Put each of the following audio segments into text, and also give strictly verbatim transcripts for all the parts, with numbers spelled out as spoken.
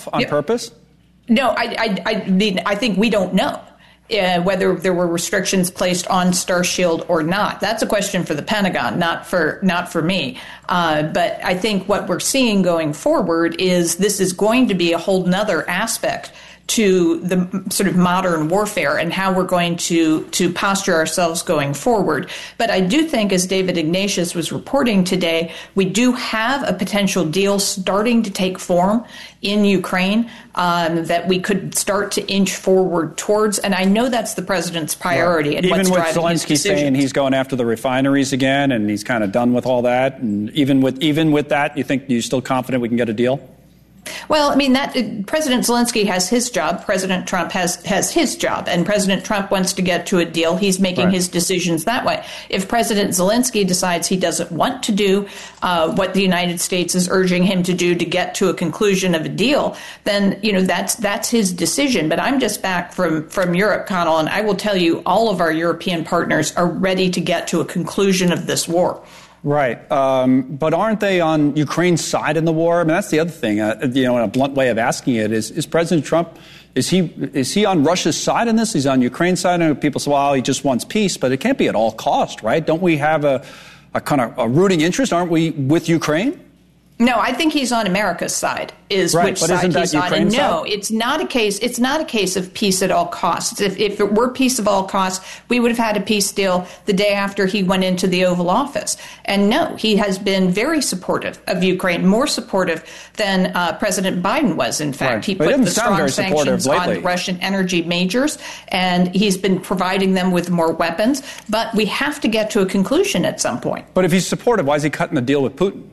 off on yep. purpose? No, I, I, I mean, I think we don't know. Uh, whether there were restrictions placed on Starshield or not. That's a question for the Pentagon, not for not for me. Uh, but I think what we're seeing going forward is this is going to be a whole nother aspect to the sort of modern warfare and how we're going to to posture ourselves going forward. But I do think, as David Ignatius was reporting today, we do have a potential deal starting to take form in Ukraine um, that we could start to inch forward towards. And I know that's the president's priority. Right. And even what's with driving his Zelensky decisions. saying he's going after the refineries again and he's kind of done with all that. And even with even with that, you think you're still confident we can get a deal? Well, I mean, that President Zelensky has his job. President Trump has, has his job. And President Trump wants to get to a deal. He's making right. his decisions that way. If President Zelensky decides he doesn't want to do uh, what the United States is urging him to do to get to a conclusion of a deal, then, you know, that's that's his decision. But I'm just back from, from Europe, Connell, and I will tell you all of our European partners are ready to get to a conclusion of this war. Right. Um, but aren't they on Ukraine's side in the war? I mean, that's the other thing, uh, you know, in a blunt way of asking it is, is President Trump, is he is he on Russia's side in this? He's on Ukraine's side. And people say, well, he just wants peace, but it can't be at all cost, right? Don't we have a, a kind of a rooting interest? Aren't we with Ukraine? No, I think he's on America's side. Is right, which but side isn't that he's on? Ukraine's And no, side? it's not a case. It's not a case of peace at all costs. If, if it were peace of all costs, we would have had a peace deal the day after he went into the Oval Office. And no, he has been very supportive of Ukraine, more supportive than uh, President Biden was. In fact, right. he but put he the strong sanctions on the Russian energy majors, and he's been providing them with more weapons. But we have to get to a conclusion at some point. But if he's supportive, why is he cutting the deal with Putin?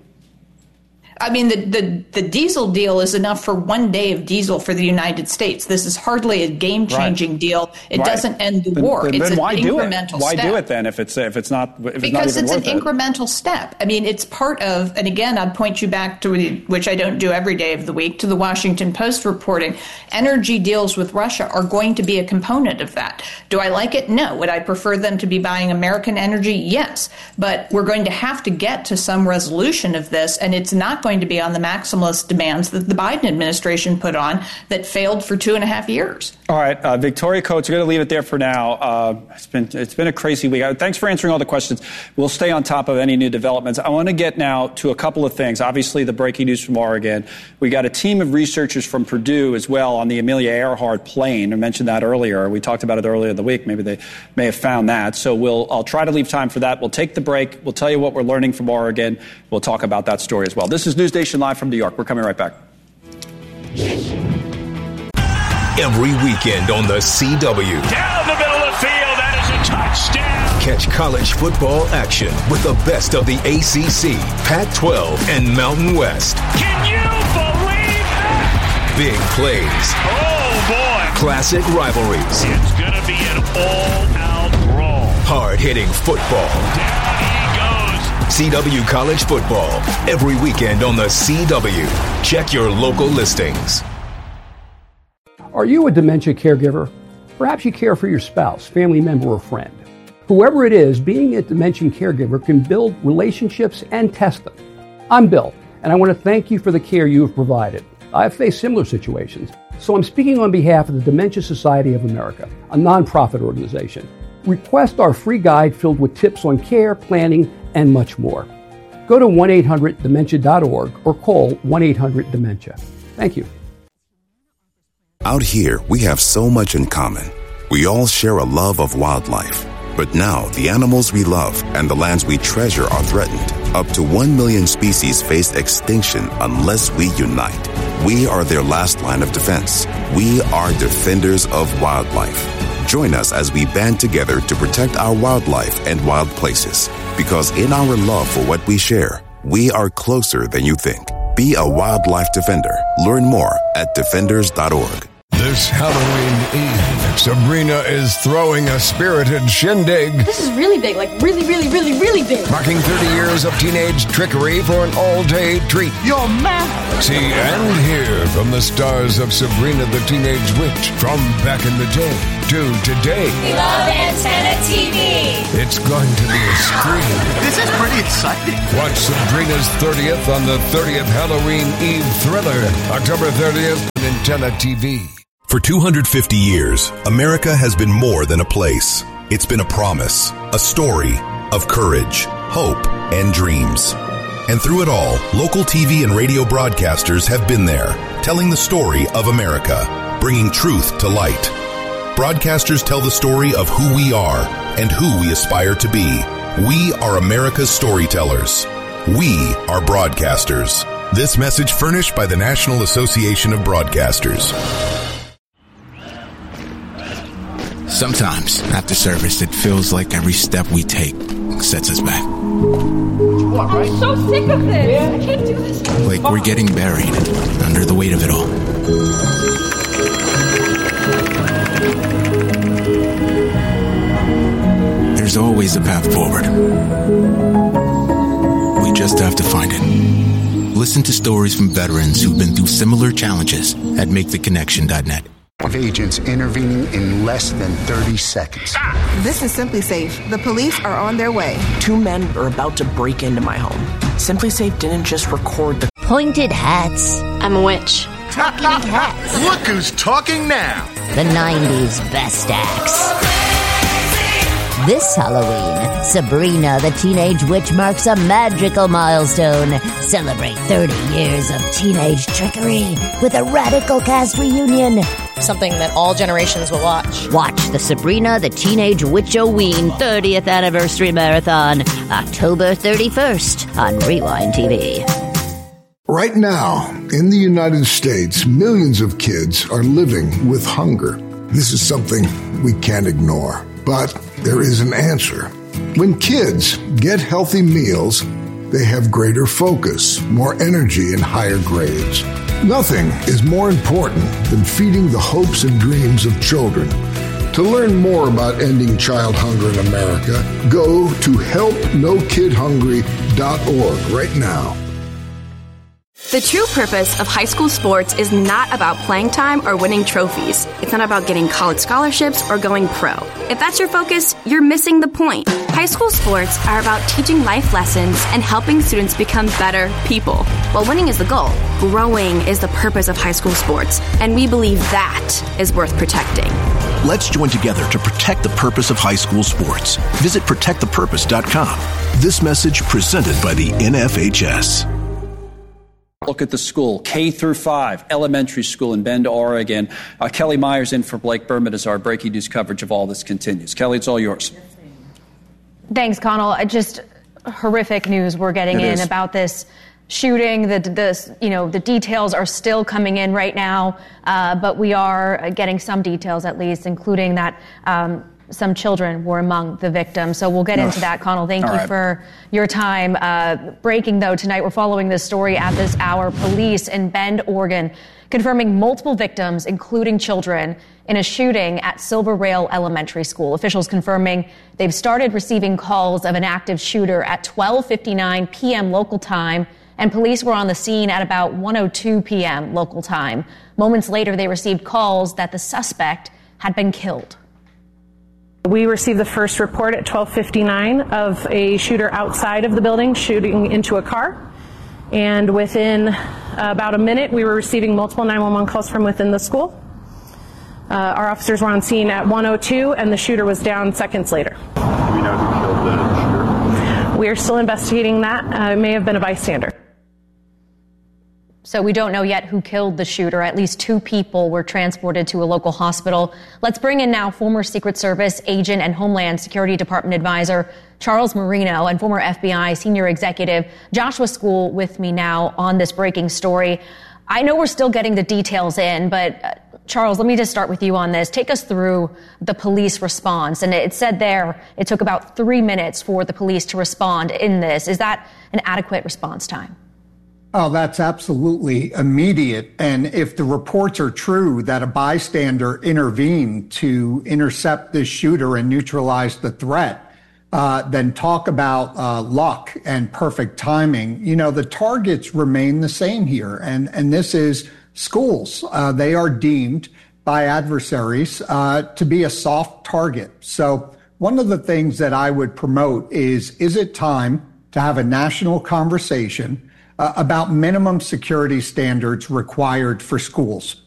I mean, the, the, the diesel deal is enough for one day of diesel for the United States. This is hardly a game-changing right. deal. It right. doesn't end the then, war. Then, it's then an why incremental do it? Why step. do it then if it's if it's not if it's because not even it's worth an it? incremental step. I mean, it's part of, and again, I'd point you back to, which I don't do every day of the week, to the Washington Post reporting. Energy deals with Russia are going to be a component of that. Do I like it? No. Would I prefer them to be buying American energy? Yes. But we're going to have to get to some resolution of this, and it's not going to be on the maximalist demands that the Biden administration put on that failed for two and a half years. All right, uh, Victoria Coates, we're going to leave it there for now. Uh, it's been it's been a crazy week. Uh, thanks for answering all the questions. We'll stay on top of any new developments. I want to get now to a couple of things. Obviously, the breaking news from Oregon. We got a team of researchers from Purdue as well on the Amelia Earhart plane. I mentioned that earlier. We talked about it earlier in the week. Maybe they may have found that. So we'll I'll try to leave time for that. We'll take the break. We'll tell you what we're learning from Oregon. We'll talk about that story as well. This is News Nation Live from New York. We're coming right back. Every weekend on the C W. Down the middle of the field, that is a touchdown. Catch college football action with the best of the A C C, Pac twelve, and Mountain West. Can you believe that? Big plays. Oh, boy. Classic rivalries. It's going to be an all-out brawl. Hard-hitting football. Down he goes. C W College Football. Every weekend on the C W. Check your local listings. Are you a dementia caregiver? Perhaps you care for your spouse, family member, or friend. Whoever it is, being a dementia caregiver can build relationships and test them. I'm Bill, and I want to thank you for the care you have provided. I've faced similar situations, so I'm speaking on behalf of the Dementia Society of America, a nonprofit organization. Request our free guide filled with tips on care, planning, and much more. Go to one eight hundred dementia dot org or call one eight hundred dementia. Thank you. Out here, we have so much in common. We all share a love of wildlife. But now, the animals we love and the lands we treasure are threatened. Up to one million species face extinction unless we unite. We are their last line of defense. We are defenders of wildlife. Join us as we band together to protect our wildlife and wild places. Because in our love for what we share, we are closer than you think. Be a wildlife defender. Learn more at defenders dot org. This Halloween Eve, Sabrina is throwing a spirited shindig. This is really big, like really, really, really, really big. Marking thirty years of teenage trickery for an all-day treat. You're mad. See and hear from the stars of Sabrina the Teenage Witch from back in the day to today. We love Antenna T V. It's going to be a scream. This is pretty exciting. Watch Sabrina's thirtieth on the thirtieth Halloween Eve thriller, October thirtieth. Antenna T V. For two hundred fifty years, America has been more than a place. It's been a promise, a story of courage, hope, and dreams. And through it all, local T V and radio broadcasters have been there, telling the story of America, bringing truth to light. Broadcasters tell the story of who we are and who we aspire to be. We are America's storytellers. We are broadcasters. This message furnished by the National Association of Broadcasters. Sometimes, after service, it feels like every step we take sets us back. I'm so sick of this. I can't do this. Like we're getting buried under the weight of it all. There's always a path forward. We just have to find it. Listen to stories from veterans who've been through similar challenges at make the connection dot net. Of agents intervening in less than thirty seconds. This is Simply Safe. The police are on their way. Two men are about to break into my home. Simply Safe didn't just record the pointed hats. I'm a witch. Talking hats. Look who's talking now. The nineties best acts. This Halloween, Sabrina the Teenage Witch marks a magical milestone. Celebrate thirty years of teenage trickery with a radical cast reunion. Something that all generations will watch. Watch the Sabrina the Teenage Witch-O-Ween thirtieth Anniversary Marathon, October thirty-first on Rewind T V. Right now, in the United States, millions of kids are living with hunger. This is something we can't ignore, but there is an answer. When kids get healthy meals, they have greater focus, more energy, and higher grades. Nothing is more important than feeding the hopes and dreams of children. To learn more about ending child hunger in America, go to help no kid hungry dot org right now. The true purpose of high school sports is not about playing time or winning trophies. It's not about getting college scholarships or going pro. If that's your focus, you're missing the point. High school sports are about teaching life lessons and helping students become better people. While winning is the goal, growing is the purpose of high school sports, and we believe that is worth protecting. Let's join together to protect the purpose of high school sports. Visit protect the purpose dot com. This message presented by the N F H S. Look at the school, K through five, elementary school in Bend, Oregon. Uh, Kelly Myers in for Blake Berman as our breaking news coverage of all this continues. Kelly, it's all yours. Thanks, Connell. Just horrific news we're getting it in is. about this shooting. The, the, you know, the details are still coming in right now, uh, but we are getting some details at least, including that um, some children were among the victims. So we'll get into that, Connell. Thank All you right. for your time. Uh, breaking, though, tonight, we're following this story at this hour. Police in Bend, Oregon, confirming multiple victims, including children, in a shooting at Silver Rail Elementary School. Officials confirming they've started receiving calls of an active shooter at twelve fifty-nine p.m. local time, and police were on the scene at about one oh two p.m. local time. Moments later, they received calls that the suspect had been killed. We received the first report at twelve fifty-nine of a shooter outside of the building shooting into a car. And within about a minute, we were receiving multiple nine one one calls from within the school. Uh, our officers were on scene at one oh two, and the shooter was down seconds later. Do we know who killed the shooter? We are still investigating that. Uh, it may have been a bystander. So we don't know yet who killed the shooter. At least two people were transported to a local hospital. Let's bring in now former Secret Service agent and Homeland Security Department advisor Charles Marino and former F B I senior executive Joshua School with me now on this breaking story. I know we're still getting the details in, but uh, Charles, let me just start with you on this. Take us through the police response. And it said there it took about three minutes for the police to respond in this. Is that an adequate response time? Oh, that's absolutely immediate. And if the reports are true that a bystander intervened to intercept this shooter and neutralize the threat, uh, then talk about uh, luck and perfect timing. You know, the targets remain the same here. And, and this is schools. Uh, they are deemed by adversaries uh, to be a soft target. So one of the things that I would promote is, is it time to have a national conversation Uh, about minimum security standards required for schools?